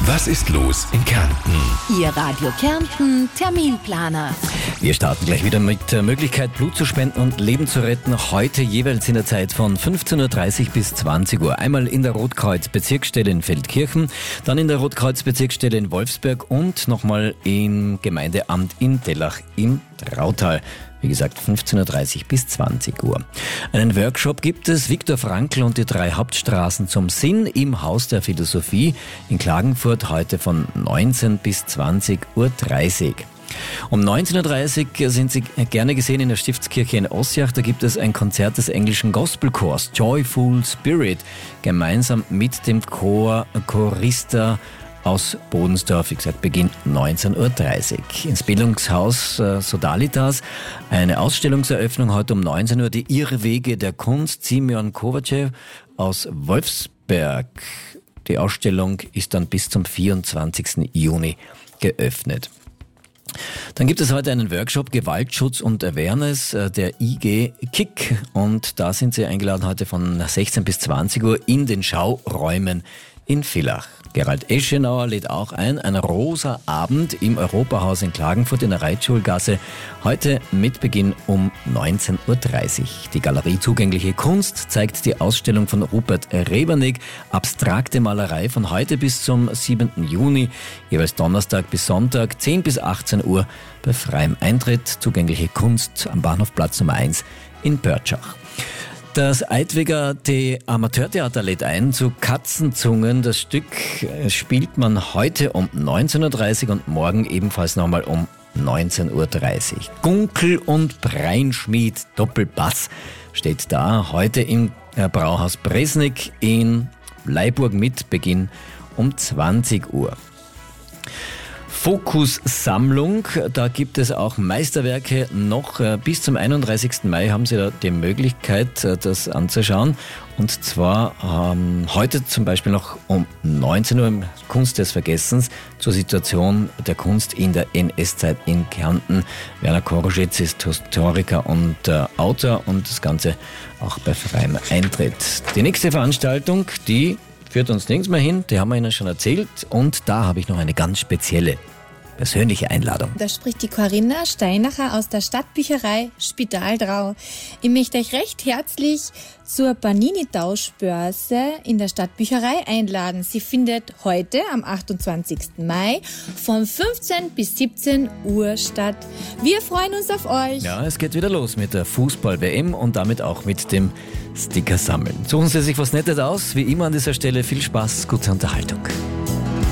Was ist los in Kärnten? Ihr Radio Kärnten Terminplaner. Wir starten gleich wieder mit der Möglichkeit, Blut zu spenden und Leben zu retten. Heute jeweils in der Zeit von 15.30 Uhr bis 20 Uhr. Einmal in der Rotkreuz-Bezirksstelle in Feldkirchen, dann in der Rotkreuz-Bezirksstelle in Wolfsberg und nochmal im Gemeindeamt in Dellach im Trautal. Wie gesagt, 15.30 Uhr bis 20 Uhr. Einen Workshop gibt es, Viktor Frankl und die 3 Hauptstraßen zum Sinn im Haus der Philosophie in Klagenfurt heute von 19 bis 20.30 Uhr. Um 19.30 Uhr sind Sie gerne gesehen in der Stiftskirche in Ossiach. Da gibt es ein Konzert des englischen Gospelchors Joyful Spirit, gemeinsam mit dem Chorista aus Bodensdorf, wie gesagt, Beginn 19.30 Uhr. Ins Bildungshaus Sodalitas eine Ausstellungseröffnung heute um 19 Uhr, die Irrwege der Kunst, Simeon Kovacev aus Wolfsberg. Die Ausstellung ist dann bis zum 24. Juni geöffnet. Dann gibt es heute einen Workshop Gewaltschutz und Awareness der IG KIK und da sind Sie eingeladen heute von 16 bis 20 Uhr in den Schauräumen in Villach. Gerald Eschenauer lädt auch ein rosa Abend im Europahaus in Klagenfurt in der Reitschulgasse, heute mit Beginn um 19.30 Uhr. Die Galerie Zugängliche Kunst zeigt die Ausstellung von Rupert Rebernig, Abstrakte Malerei von heute bis zum 7. Juni, jeweils Donnerstag bis Sonntag, 10 bis 18 Uhr bei freiem Eintritt. Zugängliche Kunst am Bahnhofplatz Nummer 1 in Pörtschach. Das Eidweger Amateurtheater lädt ein zu Katzenzungen. Das Stück spielt man heute um 19.30 Uhr und morgen ebenfalls nochmal um 19.30 Uhr. Gunkel und Breinschmied Doppelbass steht da heute im Brauhaus Bresnik in Leiburg mit Beginn um 20 Uhr. Fokus-Sammlung, da gibt es auch Meisterwerke noch. Bis zum 31. Mai haben Sie da die Möglichkeit, das anzuschauen. Und zwar heute zum Beispiel noch um 19 Uhr im Kunst des Vergessens zur Situation der Kunst in der NS-Zeit in Kärnten. Werner Koroschitz ist Historiker und Autor und das Ganze auch bei freiem Eintritt. Die nächste Veranstaltung, die führt uns nirgends mehr hin, die haben wir Ihnen schon erzählt und da habe ich noch eine ganz spezielle persönliche Einladung. Da spricht die Corinna Steinacher aus der Stadtbücherei Spitaldrau. Ich möchte euch recht herzlich zur Panini-Tauschbörse in der Stadtbücherei einladen. Sie findet heute am 28. Mai von 15 bis 17 Uhr statt. Wir freuen uns auf euch. Ja, es geht wieder los mit der Fußball-WM und damit auch mit dem Sticker sammeln. Suchen Sie sich was Nettes aus. Wie immer an dieser Stelle viel Spaß, gute Unterhaltung.